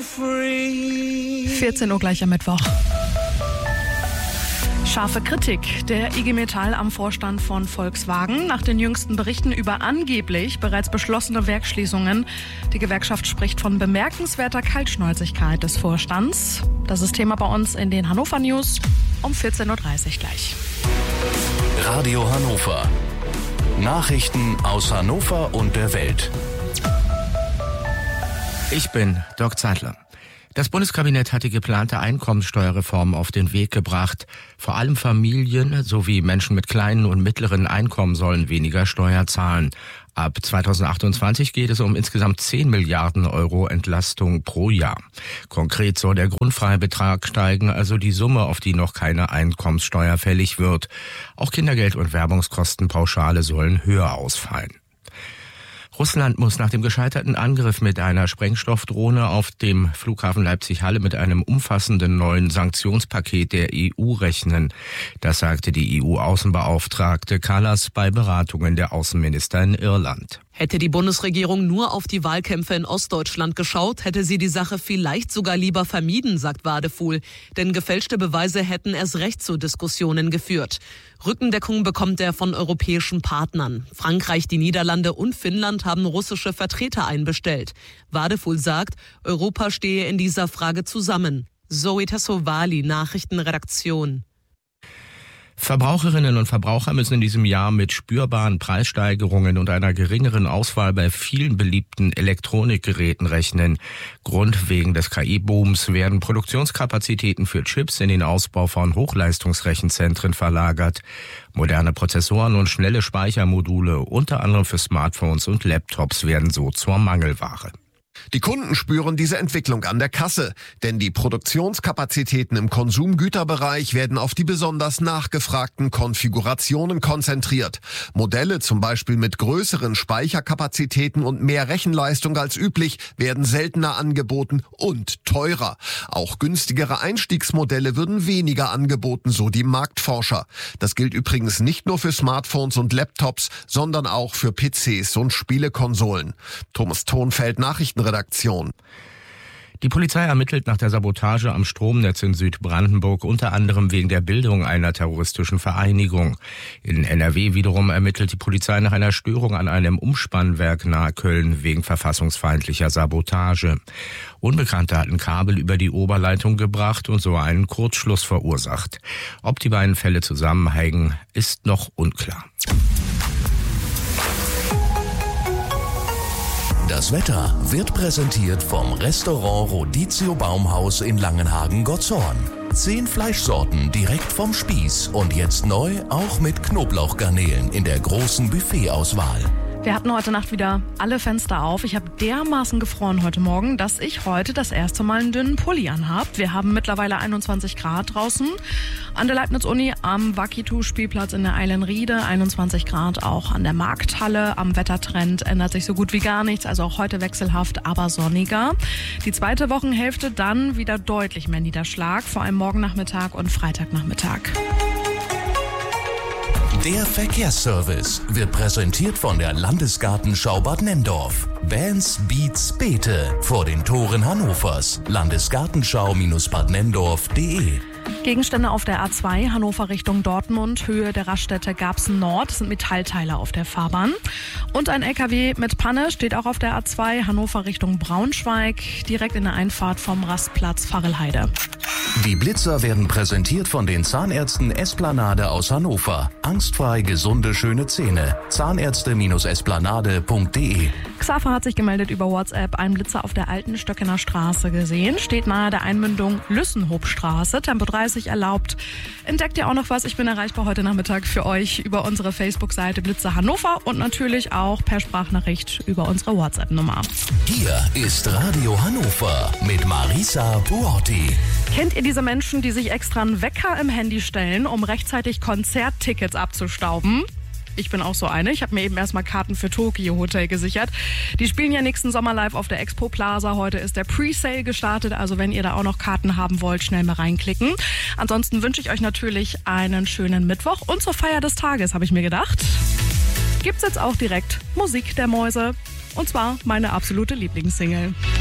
14 Uhr gleich am Mittwoch. Scharfe Kritik der IG Metall am Vorstand von Volkswagen nach den jüngsten Berichten über angeblich bereits beschlossene Werksschließungen. Die Gewerkschaft spricht von bemerkenswerter Kaltschnäuzigkeit des Vorstands. Das ist Thema bei uns in den Hannover News um 14.30 Uhr gleich. Radio Hannover. Nachrichten aus Hannover und der Welt. Ich bin Dirk Zeitler. Das Bundeskabinett hat die geplante Einkommenssteuerreform auf den Weg gebracht. Vor allem Familien sowie Menschen mit kleinen und mittleren Einkommen sollen weniger Steuer zahlen. Ab 2028 geht es um insgesamt 10 Milliarden Euro Entlastung pro Jahr. Konkret soll der Grundfreibetrag steigen, also die Summe, auf die noch keine Einkommenssteuer fällig wird. Auch Kindergeld und Werbungskostenpauschale sollen höher ausfallen. Russland muss nach dem gescheiterten Angriff mit einer Sprengstoffdrohne auf dem Flughafen Leipzig-Halle mit einem umfassenden neuen Sanktionspaket der EU rechnen. Das sagte die EU-Außenbeauftragte Kallas bei Beratungen der Außenminister in Irland. Hätte die Bundesregierung nur auf die Wahlkämpfe in Ostdeutschland geschaut, hätte sie die Sache vielleicht sogar lieber vermieden, sagt Wadefuhl. Denn gefälschte Beweise hätten erst recht zu Diskussionen geführt. Rückendeckung bekommt er von europäischen Partnern. Frankreich, die Niederlande und Finnland haben russische Vertreter einbestellt. Wadefuhl sagt, Europa stehe in dieser Frage zusammen. Zoe Tassovali, Nachrichtenredaktion. Verbraucherinnen und Verbraucher müssen in diesem Jahr mit spürbaren Preissteigerungen und einer geringeren Auswahl bei vielen beliebten Elektronikgeräten rechnen. Grund wegen des KI-Booms werden Produktionskapazitäten für Chips in den Ausbau von Hochleistungsrechenzentren verlagert. Moderne Prozessoren und schnelle Speichermodule, unter anderem für Smartphones und Laptops, werden so zur Mangelware. Die Kunden spüren diese Entwicklung an der Kasse, denn die Produktionskapazitäten im Konsumgüterbereich werden auf die besonders nachgefragten Konfigurationen konzentriert. Modelle zum Beispiel mit größeren Speicherkapazitäten und mehr Rechenleistung als üblich werden seltener angeboten und teurer. Auch günstigere Einstiegsmodelle würden weniger angeboten, so die Marktforscher. Das gilt übrigens nicht nur für Smartphones und Laptops, sondern auch für PCs und Spielekonsolen. Thomas Thonfeld, Nachrichtenredaktion. Die Polizei ermittelt nach der Sabotage am Stromnetz in Südbrandenburg unter anderem wegen der Bildung einer terroristischen Vereinigung. In NRW wiederum ermittelt die Polizei nach einer Störung an einem Umspannwerk nahe Köln wegen verfassungsfeindlicher Sabotage. Unbekannte hatten Kabel über die Oberleitung gebracht und so einen Kurzschluss verursacht. Ob die beiden Fälle zusammenhängen, ist noch unklar. Das Wetter wird präsentiert vom Restaurant Rodizio Baumhaus in Langenhagen-Gottshorn. 10 Fleischsorten direkt vom Spieß und jetzt neu auch mit Knoblauchgarnelen in der großen Buffetauswahl. Wir hatten heute Nacht wieder alle Fenster auf. Ich habe dermaßen gefroren heute Morgen, dass ich heute das erste Mal einen dünnen Pulli anhab. Wir haben mittlerweile 21 Grad draußen. An der Leibniz-Uni am Wakitu-Spielplatz in der Eilenriede 21 Grad, auch an der Markthalle. Am Wettertrend ändert sich so gut wie gar nichts, also auch heute wechselhaft, aber sonniger. Die zweite Wochenhälfte dann wieder deutlich mehr Niederschlag, vor allem morgen Nachmittag und Freitagnachmittag. Der Verkehrsservice wird präsentiert von der Landesgartenschau Bad Nenndorf. Bands, Beats, Beete vor den Toren Hannovers. Landesgartenschau-badnendorf.de. Gegenstände auf der A2, Hannover Richtung Dortmund, Höhe der Raststätte Garbsen Nord, das sind Metallteile auf der Fahrbahn. Und ein LKW mit Panne steht auch auf der A2, Hannover Richtung Braunschweig, direkt in der Einfahrt vom Rastplatz Farelheide. Die Blitzer werden präsentiert von den Zahnärzten Esplanade aus Hannover. Angstfrei gesunde, schöne Zähne. Zahnärzte-esplanade.de. Xaver hat sich gemeldet über WhatsApp, einen Blitzer auf der alten Stöckener Straße gesehen. Steht nahe der Einmündung Lüssenhofstraße, Tempo 30 erlaubt. Entdeckt ihr auch noch was? Ich bin erreichbar heute Nachmittag für euch über unsere Facebook-Seite Blitzer Hannover und natürlich auch per Sprachnachricht über unsere WhatsApp-Nummer. Hier ist Radio Hannover mit Marisa Buotti. Kennt ihr diese Menschen, die sich extra einen Wecker im Handy stellen, um rechtzeitig Konzerttickets abzustauben? Ich bin auch so eine. Ich habe mir eben erstmal Karten für Tokyo Hotel gesichert. Die spielen ja nächsten Sommer live auf der Expo Plaza. Heute ist der Pre-Sale gestartet. Also wenn ihr da auch noch Karten haben wollt, schnell mal reinklicken. Ansonsten wünsche ich euch natürlich einen schönen Mittwoch. Und zur Feier des Tages, habe ich mir gedacht, gibt's jetzt auch direkt Musik der Mäuse. Und zwar meine absolute Lieblingssingle.